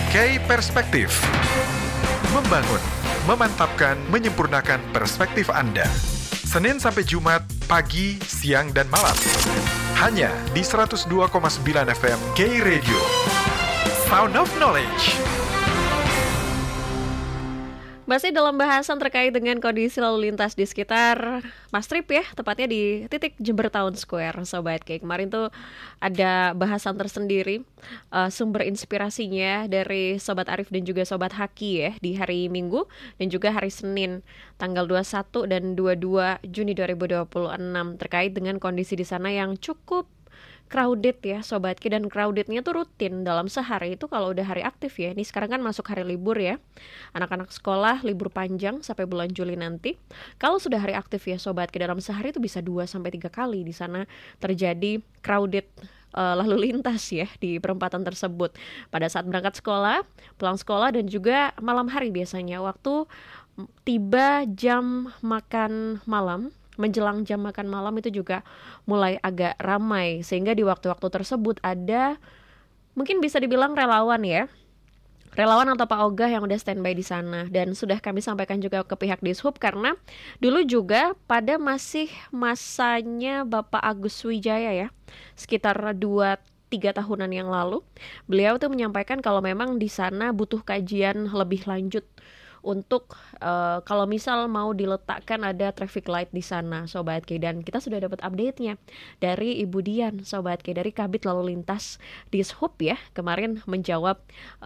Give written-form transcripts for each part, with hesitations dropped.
K Perspektif. Membangun, memantapkan, menyempurnakan perspektif Anda. Senin sampai Jumat, pagi, siang, dan malam. Hanya di 102,9 FM K Radio. Sound of Knowledge. Masih dalam bahasan terkait dengan kondisi lalu lintas di sekitar Mastrip ya, tepatnya di titik Jember Town Square, Sobat K. Kemarin tuh ada bahasan tersendiri, sumber inspirasinya dari Sobat Arif dan juga Sobat Haki ya, di hari Minggu dan juga hari Senin, tanggal 21 dan 22 Juni 2026, terkait dengan kondisi di sana yang cukup crowded ya Sobat Ki, dan crowdednya tuh rutin dalam sehari itu kalau udah hari aktif ya. Ini sekarang kan masuk hari libur ya, anak-anak sekolah libur panjang sampai bulan Juli nanti. Kalau sudah hari aktif ya Sobat Ki, dalam sehari itu bisa 2-3 kali di sana terjadi crowded lalu lintas ya di perempatan tersebut pada saat berangkat sekolah, pulang sekolah, dan juga malam hari biasanya waktu tiba jam makan malam. Menjelang jam makan malam itu juga mulai agak ramai, sehingga di waktu-waktu tersebut ada mungkin bisa dibilang relawan ya, relawan atau Pak Ogah yang udah standby di sana. Dan sudah kami sampaikan juga ke pihak Dishub, karena dulu juga pada masih masanya Bapak Agus Wijaya ya, sekitar 2-3 tahunan yang lalu, beliau tuh menyampaikan kalau memang di sana butuh kajian lebih lanjut untuk kalau misal mau diletakkan ada traffic light di sana Sobat K. Dan kita sudah dapat update-nya dari Ibu Dian Sobat K, dari Kabid Lalu Lintas Dishub ya, kemarin menjawab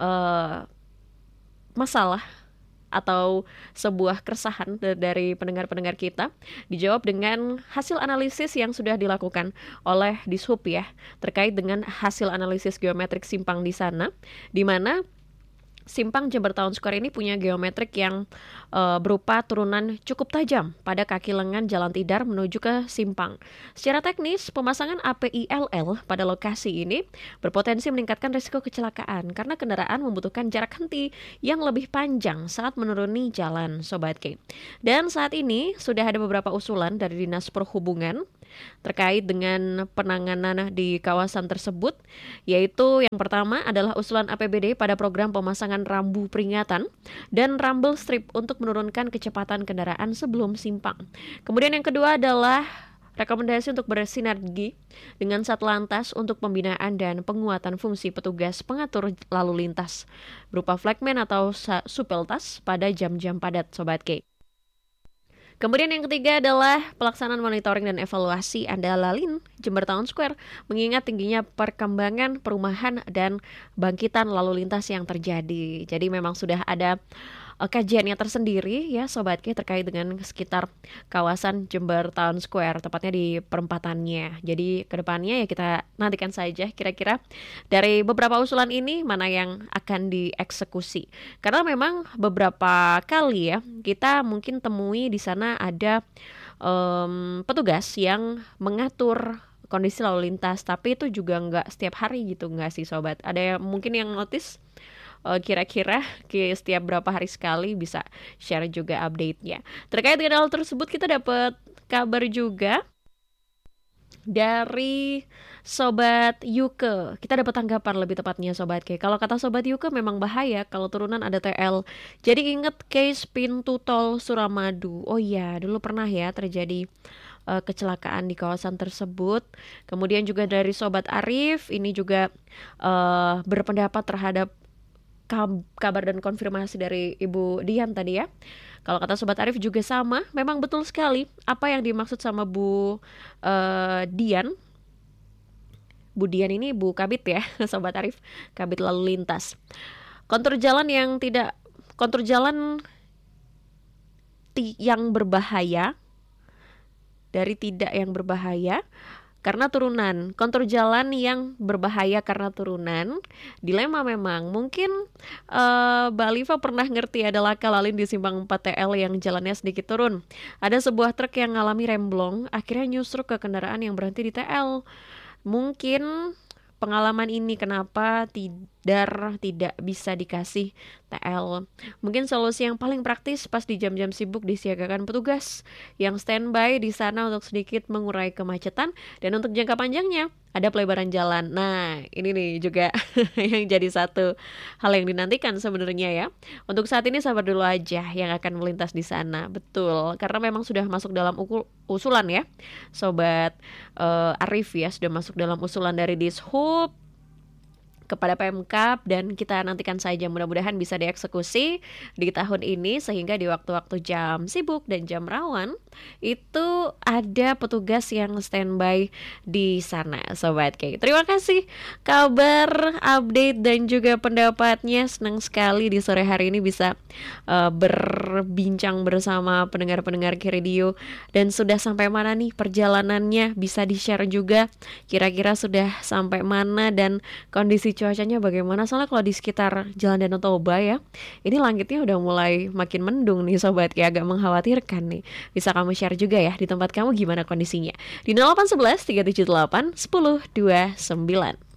masalah atau sebuah keresahan dari pendengar-pendengar kita. Dijawab dengan hasil analisis yang sudah dilakukan oleh Dishub ya, terkait dengan hasil analisis geometrik simpang di sana, di mana simpang Jember Town Square ini punya geometrik yang berupa turunan cukup tajam pada kaki lengan jalan tidar menuju ke simpang. Secara teknis, pemasangan APILL pada lokasi ini berpotensi meningkatkan risiko kecelakaan karena kendaraan membutuhkan jarak henti yang lebih panjang saat menuruni jalan Sobat K. Dan saat ini sudah ada beberapa usulan dari Dinas Perhubungan terkait dengan penanganan di kawasan tersebut, yaitu yang pertama adalah usulan APBD pada program pemasangan rambu peringatan dan rumble strip untuk menurunkan kecepatan kendaraan sebelum simpang. Kemudian yang kedua adalah rekomendasi untuk bersinergi dengan Satlantas untuk pembinaan dan penguatan fungsi petugas pengatur lalu lintas berupa flagman atau supeltas pada jam-jam padat Sobat K. Kemudian yang ketiga adalah pelaksanaan monitoring dan evaluasi Andalalin Jember Town Square, mengingat tingginya perkembangan perumahan dan bangkitan lalu lintas yang terjadi. Jadi memang sudah ada kajiannya tersendiri ya Sobat K, terkait dengan sekitar kawasan Jember Town Square, tepatnya di perempatannya. Jadi kedepannya ya kita nantikan saja kira-kira dari beberapa usulan ini mana yang akan dieksekusi. Karena memang beberapa kali ya kita mungkin temui di sana ada petugas yang mengatur kondisi lalu lintas, tapi itu juga nggak setiap hari gitu, nggak sih Sobat. Ada yang mungkin yang notice kira-kira setiap berapa hari sekali, bisa share juga update-nya. Terkait dengan hal tersebut, kita dapat kabar juga dari Sobat Yuke. Kita dapat tanggapan lebih tepatnya Sobat K. Kalau kata Sobat Yuke memang bahaya kalau turunan ada TL. Jadi ingat case pintu tol Suramadu. Oh iya, dulu pernah ya terjadi kecelakaan di kawasan tersebut. Kemudian juga dari Sobat Arif, ini juga berpendapat terhadap kabar dan konfirmasi dari Ibu Dian tadi ya. Kalau kata Sobat Arif juga sama, memang betul sekali apa yang dimaksud sama Bu Dian. Bu Dian ini Bu Kabit ya, Sobat Arif, Kabit Lalu Lintas. Kontur jalan yang berbahaya dari tidak yang berbahaya karena turunan, kontur jalan yang berbahaya karena turunan. Dilema memang. Mungkin Mbak Alifa pernah ngerti ada laka lalin di simpang 4TL yang jalannya sedikit turun. Ada sebuah truk yang ngalami remblong, akhirnya nyusruk ke kendaraan yang berhenti di TL. Mungkin pengalaman ini kenapa tidak bisa dikasih TL. Mungkin solusi yang paling praktis pas di jam-jam sibuk disiagakan petugas yang standby di sana untuk sedikit mengurai kemacetan, dan untuk jangka panjangnya ada pelebaran jalan. Nah, ini nih juga yang jadi satu hal yang dinantikan sebenarnya ya. Untuk saat ini sabar dulu aja yang akan melintas di sana. Betul, karena memang sudah masuk dalam usulan ya. Sobat Arif ya, sudah masuk dalam usulan dari Dishub kepada Pemkab, dan kita nantikan saja mudah-mudahan bisa dieksekusi di tahun ini sehingga di waktu-waktu jam sibuk dan jam rawan itu ada petugas yang standby di sana Sobat K. Terima kasih kabar, update dan juga pendapatnya. Senang sekali di sore hari ini bisa berbincang bersama pendengar-pendengar K-Radio. Dan sudah sampai mana nih perjalanannya, bisa di-share juga kira-kira sudah sampai mana dan kondisi cuacanya bagaimana. Soalnya kalau di sekitar Jalan Danau Toba ya, ini langitnya udah mulai makin mendung nih Sobat, kayak agak mengkhawatirkan nih. Bisa kamu share juga ya di tempat kamu gimana kondisinya di 0811 378 1029.